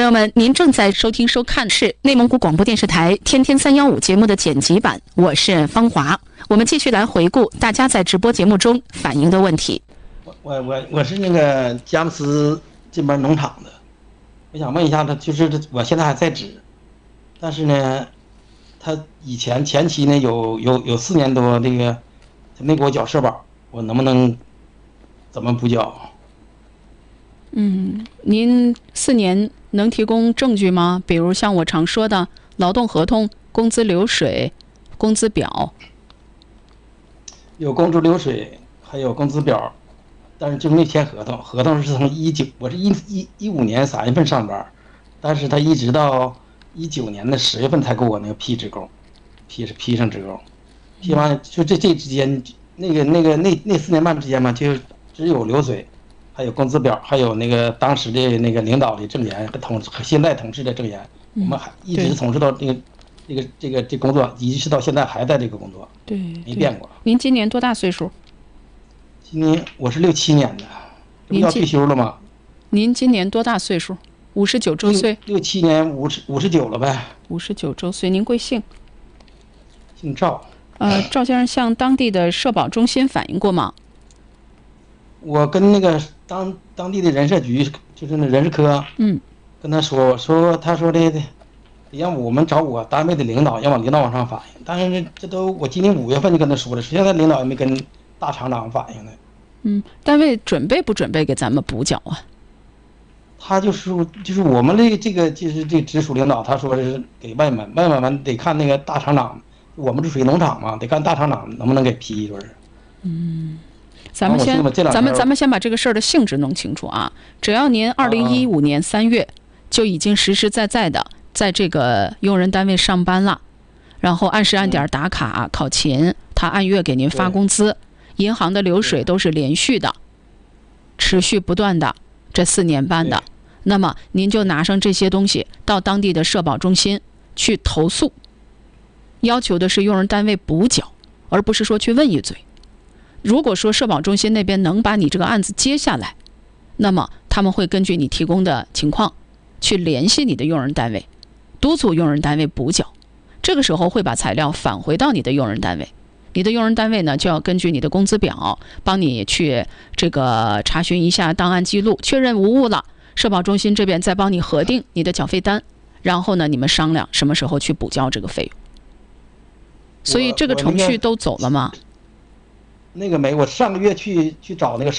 友们，您正在收听收看是内蒙古广播电视台天天315节目的剪辑版，我是方华。我们继续来回顾大家在直播节目中反映的问题。 我是那个佳木斯这边农场的，我想问一下，就是我现在还在职，但是呢，他前期呢有4年多这个他没给我缴社保，我能不能怎么补缴？ 您4年能提供证据吗？比如像我常说的劳动合同、工资流水、工资表。 有工资流水，还有工资表，但是就没签合同。合同是从我是15年3月份上班，但是他一直到19年的10月份才给我那个批职工，批上职工，批完就这之间那4年半之间嘛，就只有流水，还有工资表，还有那个当时的那个领导的证言和现在同事的证言，我们还一直从事到这工作，一直到现在还在这个工作， 对， 没变过。 您今年多大岁数？ 今年我是67年的，这不要退休了吗？ 您今年多大岁数？59周岁。 67年59了呗。 59周岁，您贵姓？ 姓赵。 赵先生向当地的社保中心反映过吗？ 我跟那个当地的人社局，就是那人事科，跟他说，他说的让我们找我单位的领导，让我领导往上反映。但是这都我今年5月份就跟他说了，现在领导也没跟大厂长反映呢。 单位准备不准备给咱们补缴啊？ 他就是我们这个就是这直属领导，他说是给外门完得看那个大厂长，我们是属于农场嘛，得看大厂长能不能给批，说是。 咱们先把这个事儿的性质弄清楚啊。只要您2015年3月就已经实实在在的在这个用人单位上班了，然后按时按点打卡考勤，他按月给您发工资，银行的流水都是连续的，持续不断的这4年半的，那么您就拿上这些东西到当地的社保中心去投诉，要求的是用人单位补缴，而不是说去问一嘴。如果说社保中心那边能把你这个案子接下来，那么他们会根据你提供的情况去联系你的用人单位，督促用人单位补缴。这个时候会把材料返回到你的用人单位，你的用人单位呢就要根据你的工资表帮你去这个查询一下档案记录，确认无误了，社保中心这边再帮你核定你的缴费单，然后呢你们商量什么时候去补交这个费用。所以这个程序都走了吗？ 那个没，我上个月去找那个